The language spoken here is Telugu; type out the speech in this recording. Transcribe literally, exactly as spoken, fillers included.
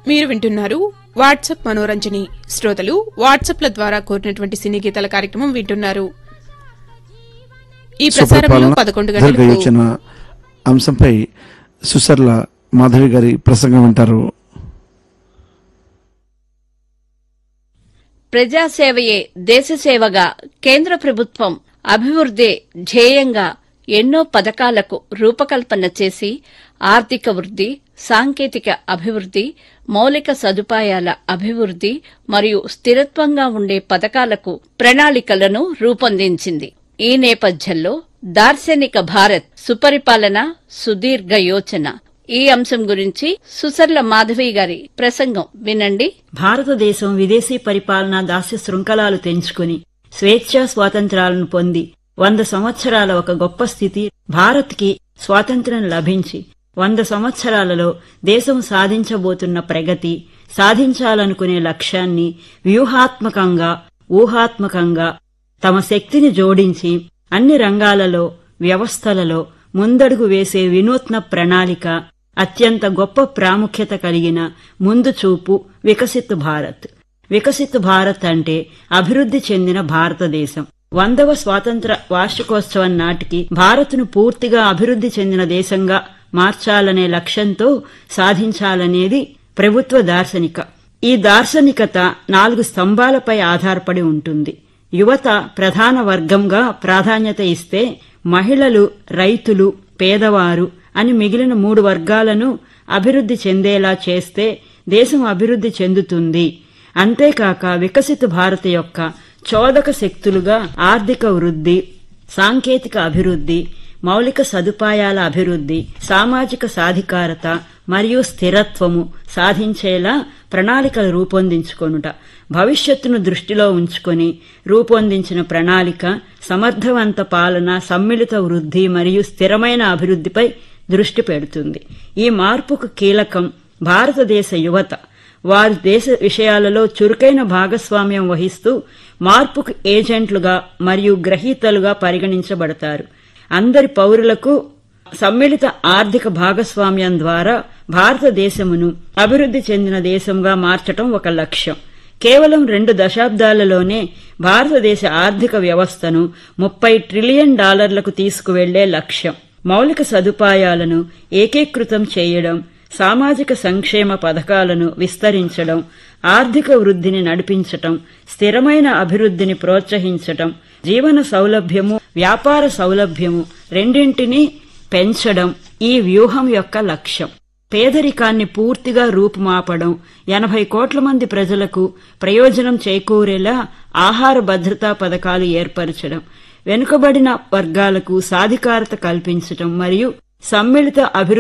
మీరు వింటున్నారు వాట్సాప్ మనోరంజని. శ్రోతలు వాట్సాప్ల ద్వారా కోరినటువంటి సినీ గీతాల కార్యక్రమం వింటున్నారు. ఈ ప్రసారంలో పదకొండు గంటలకు అంశంపై సుసర్ల మాధవి గారి ప్రసంగం వింటారు. ప్రజాసేవయే దేశసేవగా కేంద్ర ప్రభుత్వం అభివృద్ధి ధ్యేయంగా ఎన్నో పథకాలకు రూపకల్పన చేసి ఆర్థిక వృద్ధి, సాంకేతిక అభివృద్ధి, మౌలిక సదుపాయాల అభివృద్ధి మరియు స్థిరత్వంగా ఉండే పథకాలకు ప్రణాళికలను రూపొందించింది. ఈ నేపథ్యంలో దార్శనిక భారత్ సుపరిపాలన సుదీర్ఘ యోచన ఈ అంశం గురించి సుసర్ల మాధవి గారి ప్రసంగం వినండి. భారతదేశం విదేశీ పరిపాలనా దాస్య శృంఖలాలు తెంచుకుని స్వేచ్ఛా స్వాతంత్రాలను పొంది వంద సంవత్సరాల ఒక గొప్ప స్థితి భారత్కి స్వాతంత్ర్యం లభించి వంద సంవత్సరాలలో దేశం సాధించబోతున్న ప్రగతి, సాధించాలనుకునే లక్ష్యాన్ని వ్యూహాత్మకంగా, ఊహాత్మకంగా తమ శక్తిని జోడించి అన్ని రంగాలలో, వ్యవస్థలలో ముందడుగు వేసే వినూత్న ప్రణాళిక, అత్యంత గొప్ప ప్రాముఖ్యత కలిగిన ముందు చూపు వికసిత్ భారత్. వికసిత్ భారత్ అంటే అభివృద్ధి చెందిన భారతదేశం. వందవ స్వాతంత్ర వార్షికోత్సవం నాటికి భారత్ను పూర్తిగా అభివృద్ధి చెందిన దేశంగా మార్చాలనే లక్ష్యంతో సాధించాలనేది ప్రభుత్వ దార్శనిక. ఈ దార్శనికత నాలుగు స్తంభాలపై ఆధారపడి ఉంటుంది. యువత ప్రధాన వర్గంగా ప్రాధాన్యత ఇస్తే, మహిళలు, రైతులు, పేదవారు అని మిగిలిన మూడు వర్గాలను అభివృద్ధి చెందేలా చేస్తే దేశం అభివృద్ధి చెందుతుంది. అంతేకాక వికసిత భారత్ యొక్క చోదక శక్తులుగా ఆర్థిక వృద్ధి, సాంకేతిక అభివృద్ధి, మౌలిక సదుపాయాల అభివృద్ధి, సామాజిక సాధికారత మరియు స్థిరత్వము సాధించేలా ప్రణాళికలు రూపొందించుకొనుట. భవిష్యత్తును దృష్టిలో ఉంచుకొని రూపొందించిన ప్రణాళిక సమర్థవంత పాలన, సమ్మిళిత వృద్ధి మరియు స్థిరమైన అభివృద్ధిపై దృష్టి పెడుతుంది. ఈ మార్పుకు కీలకం భారతదేశ యువత. వారి దేశ విషయాలలో చురుకైన భాగస్వామ్యం వహిస్తూ మార్పుకు ఏజెంట్లుగా మరియు గ్రహీతలుగా పరిగణించబడతారు. అందరి పౌరులకు సమ్మిళిత ఆర్థిక భాగస్వామ్యం ద్వారా భారతదేశమును అభివృద్ధి చెందిన దేశంగా మార్చటం ఒక లక్ష్యం. కేవలం రెండు దశాబ్దాలలోనే భారతదేశ ఆర్థిక వ్యవస్థను ముప్పై ట్రిలియన్ డాలర్లకు తీసుకువెళ్లే లక్ష్యం. మౌలిక సదుపాయాలను ఏకీకృతం చేయడం, సామాజిక సంక్షేమ పథకాలను విస్తరించడం, ఆర్థిక వృద్ధిని నడిపించటం, స్థిరమైన అభివృద్ధిని ప్రోత్సహించటం, జీవన సౌలభ్యము, వ్యాపార సౌలభ్యము రెండింటినీ పెంచడం ఈ వ్యూహం యొక్క లక్ష్యం. పేదరికాన్ని పూర్తిగా రూపుమాపడం, ఎనభై కోట్ల మంది ప్రజలకు ప్రయోజనం చేకూరేలా ఆహార భద్రతా పథకాలు ఏర్పరచడం, వెనుకబడిన వర్గాలకు సాధికారత కల్పించటం మరియు సమ్మిళిత అభివృద్ధి